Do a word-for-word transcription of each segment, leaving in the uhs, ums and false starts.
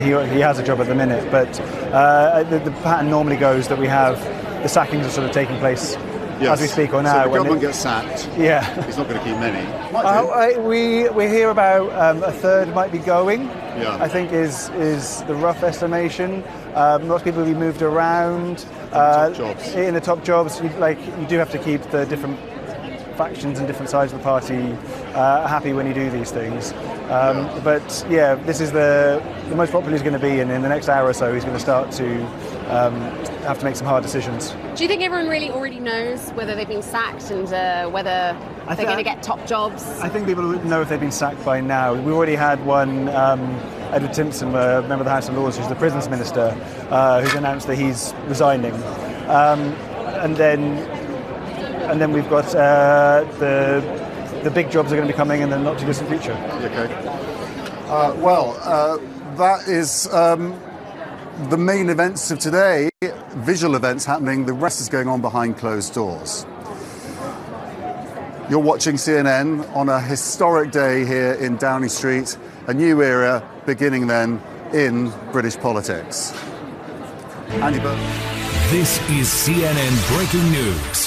he, he has a job at the minute, but uh, the, the pattern normally goes that we have the sackings are sort of taking place yes. as we speak or now. So the government it, gets sacked. Yeah. He's not going to keep many. Uh, I, we we hear about um, a third might be going. Yeah. I think is is the rough estimation. Um, lots of people will be moved around. In uh, the top jobs. In the top jobs, you, like you do have to keep the different factions and different sides of the party uh, happy when you do these things. Um, yeah. But yeah, this is the the most popular he's going to be, and in the next hour or so, he's going to start to um, have to make some hard decisions. Do you think everyone really already knows whether they've been sacked and uh, whether I they're going to get top jobs? I think people know if they've been sacked by now. We've already had one. Um, Edward Timpson, a member of the House of Lords, who's the Prisons Minister, uh, who's announced that he's resigning, um, and then and then we've got uh, the the big jobs are going to be coming in the not too distant future. Okay. Uh, well, uh, that is um, the main events of today. Visual events happening. The rest is going on behind closed doors. You're watching C N N on a historic day here in Downing Street. A new era beginning then in British politics. Andy Burnham. This is C N N Breaking News.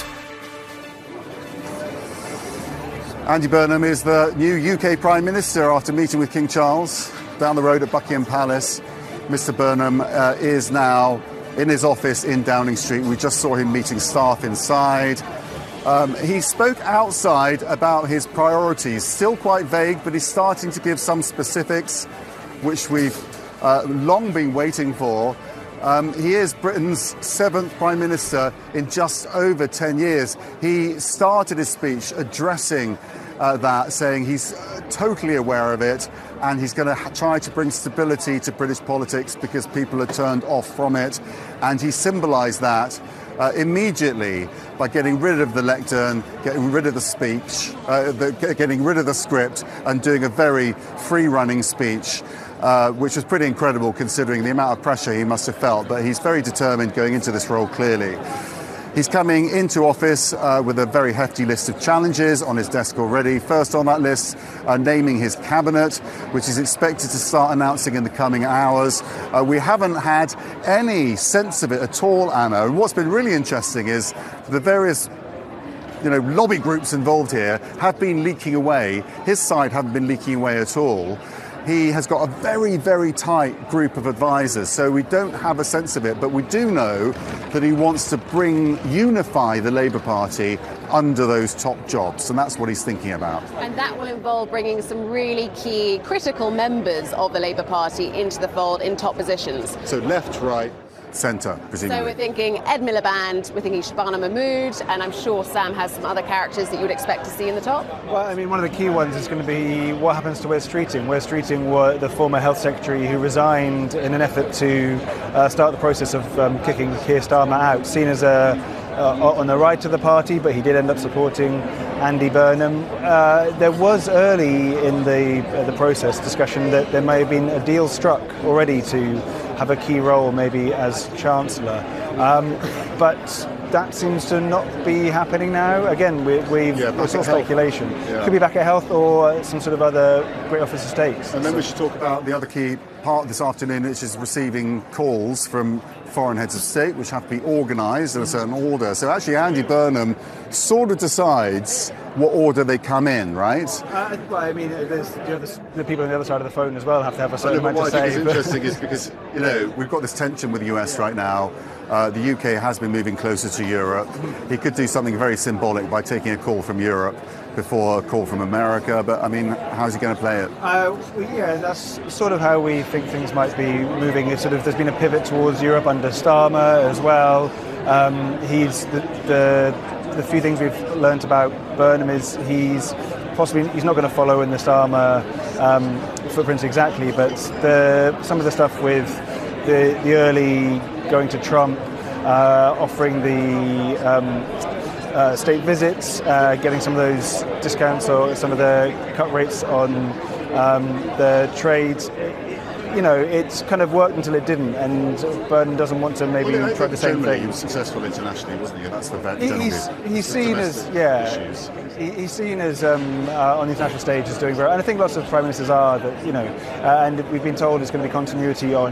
Andy Burnham is the new U K Prime Minister after meeting with King Charles down the road at Buckingham Palace. Mister Burnham uh, is now in his office in Downing Street. We just saw him meeting staff inside. Um, he spoke outside about his priorities, still quite vague, but he's starting to give some specifics, which we've uh, long been waiting for. Um, he is Britain's seventh Prime Minister in just over ten years. He started his speech addressing uh, that, saying he's uh, totally aware of it, and he's going to ha- try to bring stability to British politics because people are turned off from it. And he symbolised that Uh, immediately by getting rid of the lectern, getting rid of the speech, uh, the, getting rid of the script and doing a very free-running speech, uh, which was pretty incredible considering the amount of pressure he must have felt. But he's very determined going into this role, clearly. He's coming into office uh, with a very hefty list of challenges on his desk already. First on that list, uh, naming his cabinet, which is expected to start announcing in the coming hours. Uh, we haven't had any sense of it at all, Anna. And what's been really interesting is the various you know, lobby groups involved here have been leaking away. His side haven't been leaking away at all. He has got a very, very tight group of advisors, so we don't have a sense of it, but we do know that he wants to bring, unify the Labour Party under those top jobs, and that's what he's thinking about. And that will involve bringing some really key, critical members of the Labour Party into the fold in top positions. So left, right, centre, presumably. So we're thinking Ed Miliband, we're thinking Shabana Mahmood, and I'm sure Sam has some other characters that you would expect to see in the top. Well, I mean, one of the key ones is going to be what happens to Wes Streeting. Wes Streeting was the former health secretary who resigned in an effort to uh, start the process of um, kicking Keir Starmer out, seen as a Uh, on the right of the party, but he did end up supporting Andy Burnham. Uh, there was early in the uh, the process discussion that there may have been a deal struck already to have a key role maybe as Chancellor, um, but that seems to not be happening now. Again, we, we've yeah, it's all speculation. Yeah. Could be back at Health or some sort of other great officer stakes. And then we should talk about the other key part this afternoon, which is receiving calls from foreign heads of state, which have to be organised in a certain order. So actually Andy Burnham sort of decides what order they come in, right? Uh, well, I mean, there's, you know, the, the people on the other side of the phone as well have to have a certain I know, amount but to what say. I think is interesting is because, you know, we've got this tension with the U S right now. Uh, the U K has been moving closer to Europe. He could do something very symbolic by taking a call from Europe before a call from America, but I mean, how's he going to play it? Uh, yeah, that's sort of how we think things might be moving. It's sort of there's been a pivot towards Europe under Starmer as well. Um, he's the, the the few things we've learnt about Burnham is he's possibly he's not going to follow in the Starmer um, footprints exactly, but the some of the stuff with the the early going to Trump, uh, offering the um, Uh, state visits, uh, getting some of those discounts or some of the cut rates on um, the trades. you know, it's kind of worked until it didn't, and Burnham doesn't want to maybe well, try the same generally, thing. He was successful internationally, wasn't he? That's the vet. He- he's he's seen as yeah, he, he's seen as um, uh, on the international stage as doing very. And I think lots of prime ministers are that, you know, uh, and we've been told there's going to be continuity on